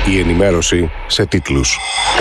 Η ενημέρωση σε τίτλους.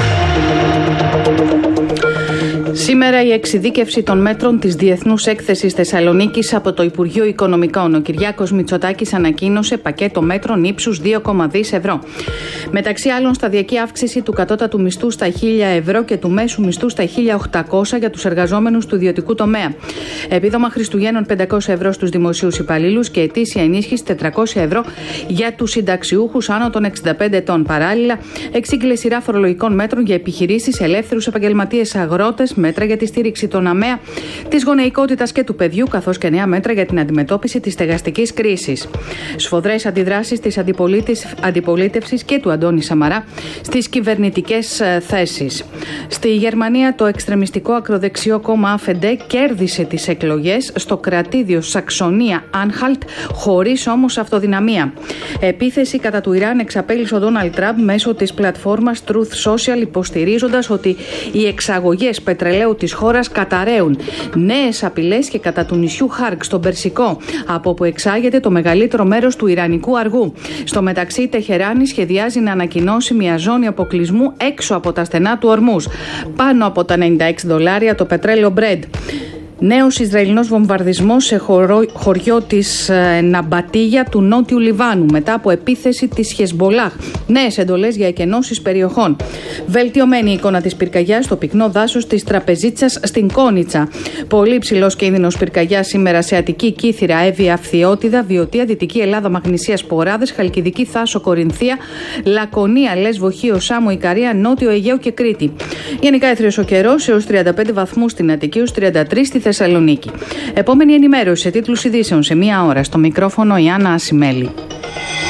Σήμερα η εξειδίκευση των μέτρων της Διεθνούς Έκθεσης Θεσσαλονίκης από το Υπουργείο Οικονομικών. Ο Κυριάκος Μητσοτάκης ανακοίνωσε πακέτο μέτρων ύψους 2,2 δις ευρώ. Μεταξύ άλλων, σταδιακή αύξηση του κατώτατου μισθού στα 1.000 ευρώ και του μέσου μισθού στα 1.800 για τους εργαζόμενους του ιδιωτικού τομέα. Επίδομα Χριστουγέννων 500 ευρώ στους δημοσίους υπαλλήλους και ετήσια ενίσχυση 400 ευρώ για τους συνταξιούχους άνω των 65 ετών. Παράλληλα, εξήγηλε σειρά φορολογικών μέτρων για επιχειρήσεις, ελεύθερους επαγγελματίες, αγρότες, μέτρα για τη στήριξη των ΑΜΕΑ, της γονεϊκότητας και του παιδιού, καθώς και νέα μέτρα για την αντιμετώπιση της στεγαστικής κρίσης. Σφοδρές αντιδράσεις της αντιπολίτευσης και του Αντώνη Σαμαρά στις κυβερνητικές θέσεις. Στη Γερμανία, το εξτρεμιστικό ακροδεξιό κόμμα AfD κέρδισε τις εκλογές στο κρατήδιο Σαξονία-Άνχαλτ, χωρίς όμως αυτοδυναμία. Επίθεση κατά του Ιράν εξαπέλυσε ο Ντόναλντ Τραμπ μέσω της πλατφόρμας Truth Social, υποστηρίζοντας ότι οι εξαγωγές πετρελαίου της χώρας καταραίουν. Νέες απειλές και κατά του νησιού Χάρκ στον Περσικό, από όπου εξάγεται το μεγαλύτερο μέρος του ιρανικού αργού. Στο μεταξύ, η Τεχεράνη σχεδιάζει να ανακοινώσει μια ζώνη αποκλεισμού έξω από τα στενά του Ορμούζ, πάνω από τα $96 το πετρέλαιο Brent. Νέος Ισραηλινός βομβαρδισμός σε χωριό της Ναμπατίγια του νότιου Λιβάνου μετά από επίθεση της Χεσμπολάχ. Νέες εντολές για εκενώσεις περιοχών. Βελτιωμένη εικόνα της πυρκαγιάς στο πυκνό δάσος της Τραπεζίτσας στην Κόνιτσα. Πολύ ψηλός κίνδυνος πυρκαγιάς σήμερα σε Αττική, Κύθυρα, Εύβοια, Φθιώτιδα, Βιωτία, Δυτική Ελλάδα, Μαγνησία, Σποράδες, Χαλκιδική, Θάσο, Κορινθία, Λακωνία, Λέσβο, Χίο, Σάμο, Ικαρία, Νότιο Αιγαίο και Κρήτη. Γενικά έθριος ο καιρός έως 35 βαθμούς στην Αττική, έως 33 στη Θεσσαλονίκη. Επόμενη ενημέρωση σε τίτλους ειδήσεων σε μία ώρα. Στο μικρόφωνο η Άννα Ασημέλη.